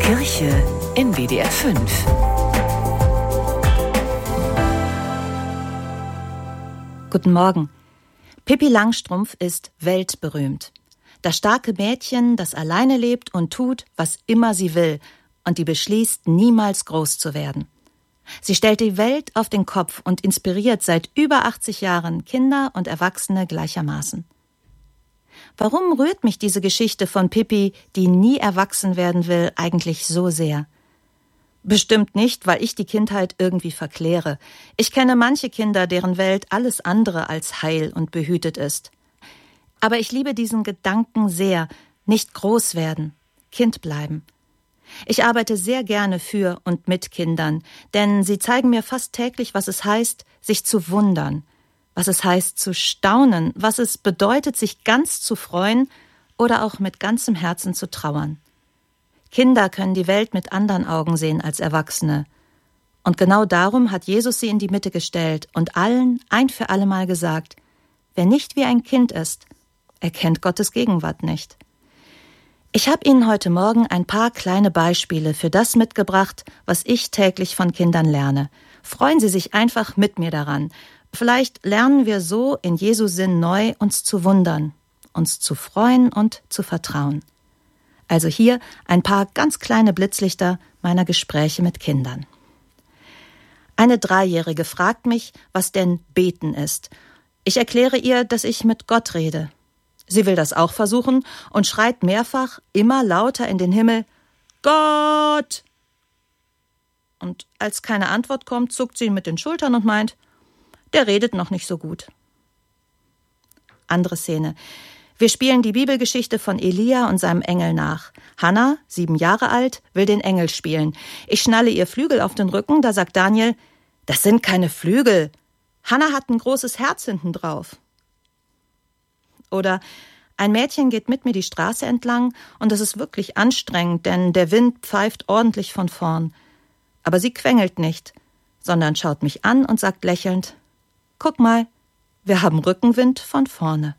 Kirche in WDR 5. Guten Morgen. Pippi Langstrumpf ist weltberühmt. Das starke Mädchen, das alleine lebt und tut, was immer sie will und die beschließt, niemals groß zu werden. Sie stellt die Welt auf den Kopf und inspiriert seit über 80 Jahren Kinder und Erwachsene gleichermaßen. Warum rührt mich diese Geschichte von Pippi, die nie erwachsen werden will, eigentlich so sehr? Bestimmt nicht, weil ich die Kindheit irgendwie verkläre. Ich kenne manche Kinder, deren Welt alles andere als heil und behütet ist. Aber ich liebe diesen Gedanken sehr, nicht groß werden, Kind bleiben. Ich arbeite sehr gerne für und mit Kindern, denn sie zeigen mir fast täglich, was es heißt, sich zu wundern, was es heißt, zu staunen, was es bedeutet, sich ganz zu freuen oder auch mit ganzem Herzen zu trauern. Kinder können die Welt mit anderen Augen sehen als Erwachsene. Und genau darum hat Jesus sie in die Mitte gestellt und allen ein für allemal gesagt: Wer nicht wie ein Kind ist, erkennt Gottes Gegenwart nicht. Ich habe Ihnen heute Morgen ein paar kleine Beispiele für das mitgebracht, was ich täglich von Kindern lerne. Freuen Sie sich einfach mit mir daran. Vielleicht lernen wir so in Jesu Sinn neu, uns zu wundern, uns zu freuen und zu vertrauen. Also hier ein paar ganz kleine Blitzlichter meiner Gespräche mit Kindern. Eine 3-Jährige fragt mich, was denn Beten ist. Ich erkläre ihr, dass ich mit Gott rede. Sie will das auch versuchen und schreit mehrfach, immer lauter in den Himmel: Gott! Und als keine Antwort kommt, zuckt sie mit den Schultern und meint, der redet noch nicht so gut. Andere Szene. Wir spielen die Bibelgeschichte von Elia und seinem Engel nach. Hannah, 7 Jahre alt, will den Engel spielen. Ich schnalle ihr Flügel auf den Rücken, da sagt Daniel, das sind keine Flügel. Hannah hat ein großes Herz hinten drauf. Oder ein Mädchen geht mit mir die Straße entlang und es ist wirklich anstrengend, denn der Wind pfeift ordentlich von vorn. Aber sie quengelt nicht, sondern schaut mich an und sagt lächelnd, guck mal, wir haben Rückenwind von vorne.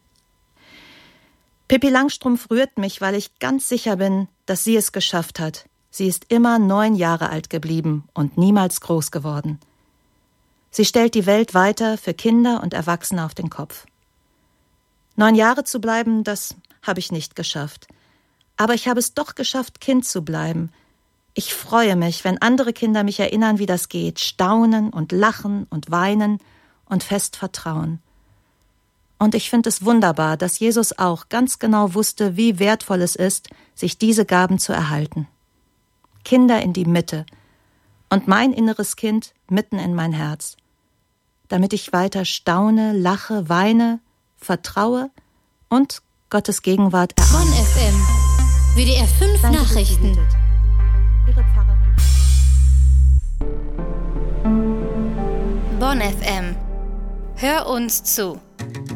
Pippi Langstrumpf rührt mich, weil ich ganz sicher bin, dass sie es geschafft hat. Sie ist immer 9 Jahre alt geblieben und niemals groß geworden. Sie stellt die Welt weiter für Kinder und Erwachsene auf den Kopf. 9 Jahre zu bleiben, das habe ich nicht geschafft. Aber ich habe es doch geschafft, Kind zu bleiben. Ich freue mich, wenn andere Kinder mich erinnern, wie das geht, staunen und lachen und weinen und fest vertrauen. Und ich finde es wunderbar, dass Jesus auch ganz genau wusste, wie wertvoll es ist, sich diese Gaben zu erhalten. Kinder in die Mitte und mein inneres Kind mitten in mein Herz, damit ich weiter staune, lache, weine, vertraue und Gottes Gegenwart erahne. Bonn FM, WDR 5 Nachrichten. Ihre Pfarrerin. Bonn FM, hör uns zu.